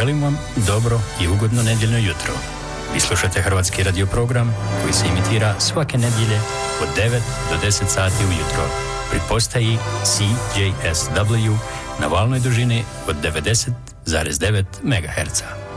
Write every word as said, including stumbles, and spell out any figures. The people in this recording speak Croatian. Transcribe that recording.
Želim vam dobro i ugodno nedjeljno jutro. Vi slušate hrvatski radioprogram koji se imitira svake nedjelje od devet do deset sati ujutro pri postaji C J S W na valnoj dužini od devedeset zarez devet megaherca.